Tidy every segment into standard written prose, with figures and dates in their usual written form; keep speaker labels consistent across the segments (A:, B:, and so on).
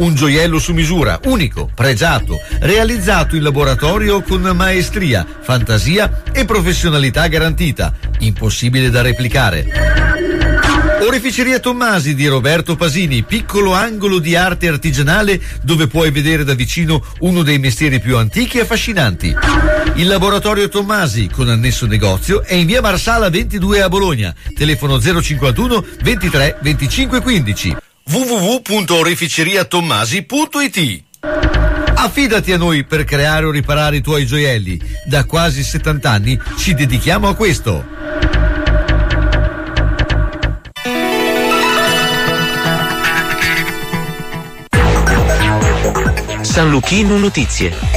A: Un gioiello su misura, unico, pregiato, realizzato in laboratorio con maestria, fantasia e professionalità garantita, impossibile da replicare. Oreficeria Tommasi di Roberto Pasini, piccolo angolo di arte artigianale dove puoi vedere da vicino uno dei mestieri più antichi e affascinanti. Il laboratorio Tommasi, con annesso negozio, è in via Marsala 22 a Bologna, telefono 051 23 25 15, www.oreficeriatommasi.it. Affidati a noi per creare o riparare i tuoi gioielli. Da quasi 70 anni ci dedichiamo a questo.
B: San Luchino Notizie.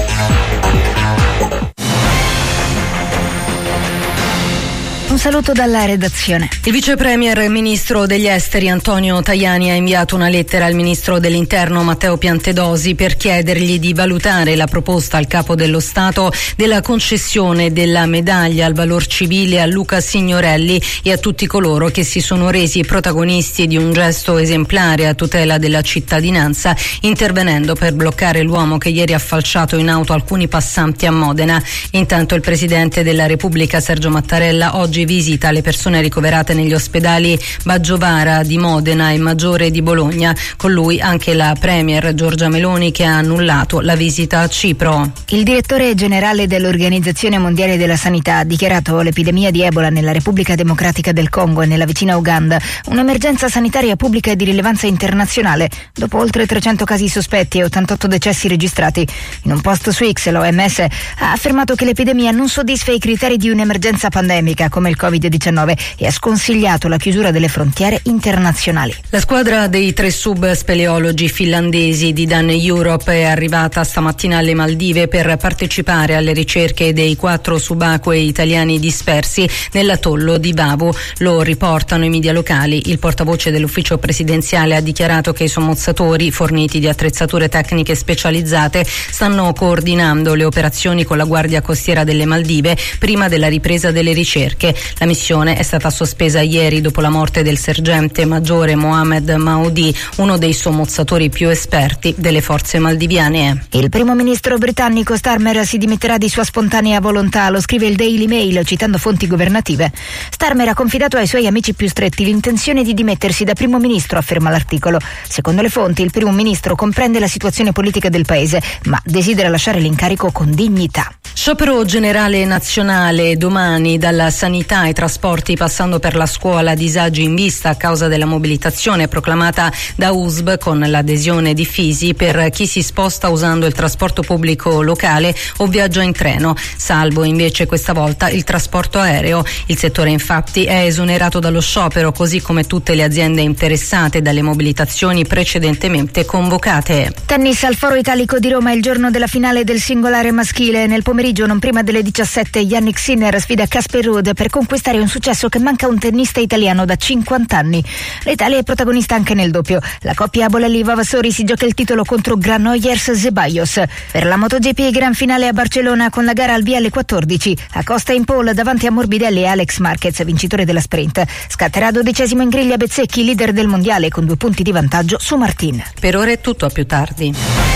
C: Un saluto dalla redazione.
D: Il vice premier e ministro degli esteri Antonio Tajani ha inviato una lettera al ministro dell'interno Matteo Piantedosi per chiedergli di valutare la proposta al capo dello Stato della concessione della medaglia al valor civile a Luca Signorelli e a tutti coloro che si sono resi protagonisti di un gesto esemplare a tutela della cittadinanza, intervenendo per bloccare l'uomo che ieri ha falciato in auto alcuni passanti a Modena. Intanto il presidente della Repubblica Sergio Mattarella oggi visita le persone ricoverate negli ospedali Baggiovara di Modena e Maggiore di Bologna. Con lui anche la premier Giorgia Meloni, che ha annullato la visita a Cipro.
C: Il direttore generale dell'Organizzazione Mondiale della Sanità ha dichiarato l'epidemia di Ebola nella Repubblica Democratica del Congo e nella vicina Uganda un'emergenza sanitaria pubblica e di rilevanza internazionale, dopo oltre 300 casi sospetti e 88 decessi registrati. In un post su X l'OMS ha affermato che l'epidemia non soddisfa i criteri di un'emergenza pandemica come il Covid-19 e ha sconsigliato la chiusura delle frontiere internazionali.
D: La squadra dei 3 subspeleologi finlandesi di Dan Europe è arrivata stamattina alle Maldive per partecipare alle ricerche dei 4 subacquei italiani dispersi nell'atollo di Vavu. Lo riportano i media locali. Il portavoce dell'ufficio presidenziale ha dichiarato che i sommozzatori, forniti di attrezzature tecniche specializzate, stanno coordinando le operazioni con la Guardia Costiera delle Maldive prima della ripresa delle ricerche. La missione è stata sospesa ieri dopo la morte del sergente maggiore Mohamed Maudi, uno dei sommozzatori più esperti delle forze maldiviane.
C: Il primo ministro britannico Starmer si dimetterà di sua spontanea volontà, lo scrive il Daily Mail citando fonti governative. Starmer ha confidato ai suoi amici più stretti l'intenzione di dimettersi da primo ministro, afferma l'articolo. Secondo le fonti, il primo ministro comprende la situazione politica del paese, ma desidera lasciare l'incarico con dignità.
D: Sciopero generale nazionale domani, dalla sanità ai trasporti passando per la scuola, disagi in vista a causa della mobilitazione proclamata da USB con l'adesione di Fisi per chi si sposta usando il trasporto pubblico locale o viaggia in treno, salvo invece questa volta il trasporto aereo. Il settore infatti è esonerato dallo sciopero, così come tutte le aziende interessate dalle mobilitazioni precedentemente convocate.
C: Tennis al Foro Italico di Roma, il giorno della finale del singolare maschile. Nel pomeriggio, non prima delle 17, Yannick Sinner sfida Casper Ruud per conquistare un successo che manca a un tennista italiano da 50 anni. L'Italia è protagonista anche nel doppio. La coppia Bolelli-Vavassori si gioca il titolo contro Granollers-Zeballos. Per la MotoGP, gran finale a Barcellona con la gara al via alle 14. Acosta in pole davanti a Morbidelli e Alex Marquez, vincitore della sprint. Scatterà 12° in griglia Bezzecchi, leader del mondiale, con 2 punti di vantaggio su Martin.
D: Per ora è tutto, a più tardi.